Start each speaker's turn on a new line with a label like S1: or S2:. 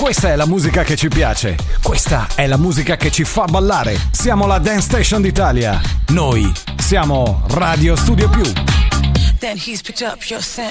S1: Questa è la musica che ci piace. Questa è la musica che ci fa ballare. Siamo la Dance Station d'Italia. Noi siamo Radio Studio Più.
S2: Then he's picked up your scent.